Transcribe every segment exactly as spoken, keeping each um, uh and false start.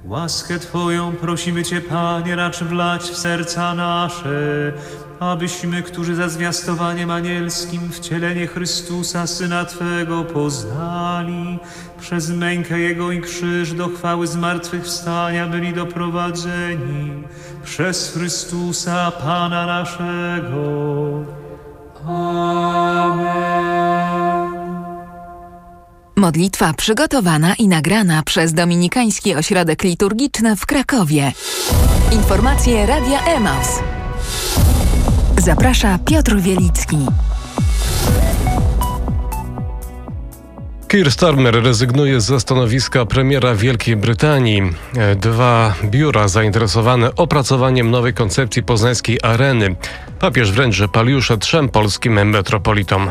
Łaskę Twoją prosimy Cię, Panie, racz wlać w serca nasze, abyśmy, którzy za zwiastowaniem anielskim wcielenie Chrystusa, Syna Twego, poznali, przez mękę Jego i krzyż do chwały zmartwychwstania byli doprowadzeni, przez Chrystusa, Pana naszego. Amen. Modlitwa przygotowana i nagrana przez Dominikański Ośrodek Liturgiczny w Krakowie. Informacje Radia Emaus. Zaprasza Piotr Wielicki. Keir Starmer rezygnuje ze stanowiska premiera Wielkiej Brytanii. Dwa biura zainteresowane opracowaniem nowej koncepcji poznańskiej areny. Papież wręczy paliusze trzem polskim metropolitom.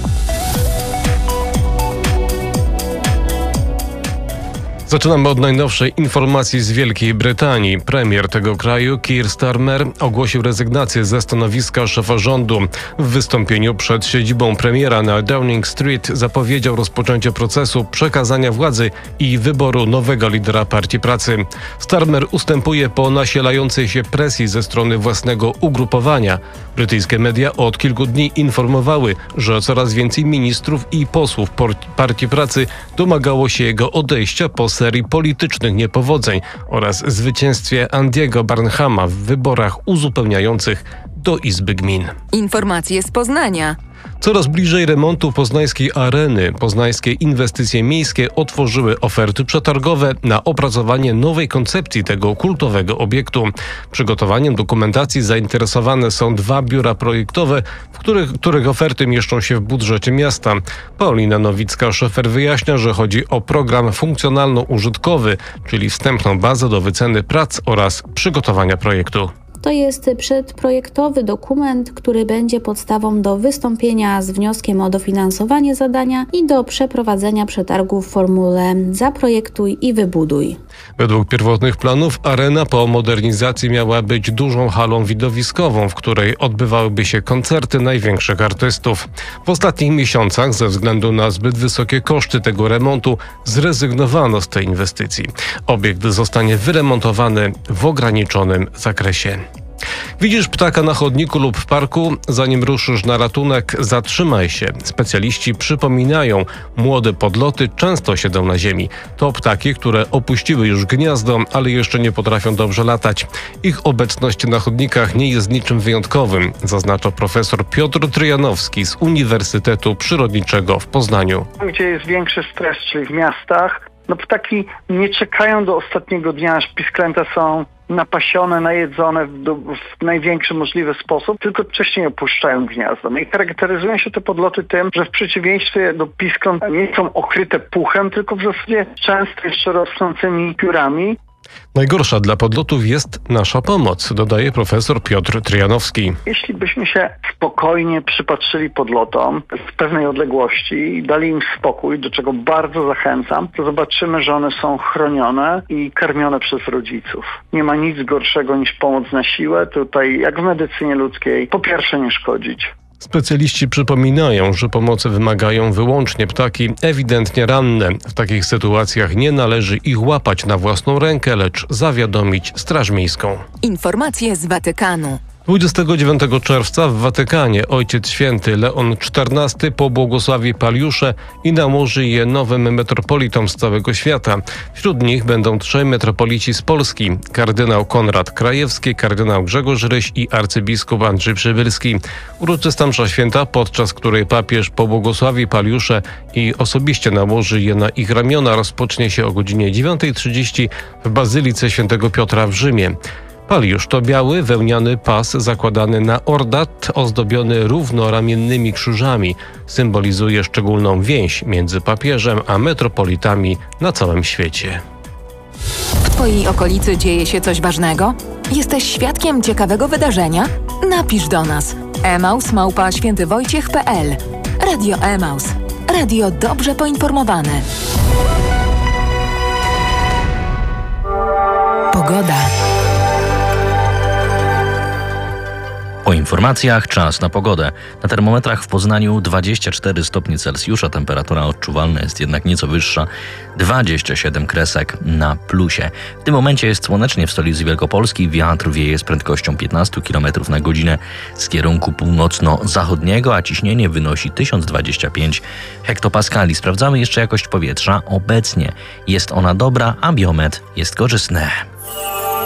Zaczynamy od najnowszej informacji z Wielkiej Brytanii. Premier tego kraju, Keir Starmer, ogłosił rezygnację ze stanowiska szefa rządu. W wystąpieniu przed siedzibą premiera na Downing Street zapowiedział rozpoczęcie procesu przekazania władzy i wyboru nowego lidera Partii Pracy. Starmer ustępuje po nasilającej się presji ze strony własnego ugrupowania. Brytyjskie media od kilku dni informowały, że coraz więcej ministrów i posłów Partii Pracy domagało się jego odejścia po serii politycznych niepowodzeń oraz zwycięstwie Andiego Barnhama w wyborach uzupełniających do Izby Gmin. Informacje z Poznania. Coraz bliżej remontu poznańskiej areny. Poznańskie inwestycje miejskie otworzyły oferty przetargowe na opracowanie nowej koncepcji tego kultowego obiektu. Przygotowaniem dokumentacji zainteresowane są dwa biura projektowe, w których, których oferty mieszczą się w budżecie miasta. Paulina Nowicka-Szefer wyjaśnia, że chodzi o program funkcjonalno-użytkowy, czyli wstępną bazę do wyceny prac oraz przygotowania projektu. To jest przedprojektowy dokument, który będzie podstawą do wystąpienia z wnioskiem o dofinansowanie zadania i do przeprowadzenia przetargu w formule zaprojektuj i wybuduj. Według pierwotnych planów arena po modernizacji miała być dużą halą widowiskową, w której odbywałyby się koncerty największych artystów. W ostatnich miesiącach ze względu na zbyt wysokie koszty tego remontu zrezygnowano z tej inwestycji. Obiekt zostanie wyremontowany w ograniczonym zakresie. Widzisz ptaka na chodniku lub w parku? Zanim ruszysz na ratunek, zatrzymaj się. Specjaliści przypominają, młode podloty często siedzą na ziemi. To ptaki, które opuściły już gniazdo, ale jeszcze nie potrafią dobrze latać. Ich obecność na chodnikach nie jest niczym wyjątkowym, zaznacza profesor Piotr Tryjanowski z Uniwersytetu Przyrodniczego w Poznaniu. Gdzie jest większy stres, czyli w miastach, no ptaki nie czekają do ostatniego dnia, aż pisklęta są napasione, najedzone w, do, w największy możliwy sposób, tylko wcześniej opuszczają gniazdo. No i charakteryzują się te podloty tym, że w przeciwieństwie do piskląt nie są okryte puchem, tylko w zasadzie często jeszcze rosnącymi piórami. Najgorsza dla podlotów jest nasza pomoc, dodaje profesor Piotr Tryjanowski. Jeśli byśmy się spokojnie przypatrzyli podlotom z pewnej odległości i dali im spokój, do czego bardzo zachęcam, to zobaczymy, że one są chronione i karmione przez rodziców. Nie ma nic gorszego niż pomoc na siłę. Tutaj, jak w medycynie ludzkiej, po pierwsze nie szkodzić. Specjaliści przypominają, że pomocy wymagają wyłącznie ptaki ewidentnie ranne. W takich sytuacjach nie należy ich łapać na własną rękę, lecz zawiadomić Straż Miejską. Informacje z Watykanu. dwudziestego dziewiątego czerwca w Watykanie Ojciec Święty Leon czternasty pobłogosławi paliusze i nałoży je nowym metropolitom z całego świata. Wśród nich będą trzej metropolici z Polski: kardynał Konrad Krajewski, kardynał Grzegorz Ryś i arcybiskup Andrzej Przybylski. Uroczysta msza święta, podczas której papież pobłogosławi paliusze i osobiście nałoży je na ich ramiona, rozpocznie się o godzinie dziewiątej trzydzieści w Bazylice Świętego Piotra w Rzymie. Paliusz to biały, wełniany pas zakładany na ornat, ozdobiony równoramiennymi krzyżami. Symbolizuje szczególną więź między papieżem a metropolitami na całym świecie. W Twojej okolicy dzieje się coś ważnego? Jesteś świadkiem ciekawego wydarzenia? Napisz do nas. emaus małpa świętywojciech kropka pe el. Radio Emaus. Radio dobrze poinformowane. Pogoda. Po informacjach czas na pogodę. Na termometrach w Poznaniu dwadzieścia cztery stopnie Celsjusza, temperatura odczuwalna jest jednak nieco wyższa, dwadzieścia siedem kresek na plusie. W tym momencie jest słonecznie w stolicy Wielkopolski, wiatr wieje z prędkością piętnaście kilometrów na godzinę z kierunku północno-zachodniego, a ciśnienie wynosi tysiąc dwadzieścia pięć hektopaskali. Sprawdzamy jeszcze jakość powietrza. Obecnie jest ona dobra, a biometr jest korzystny.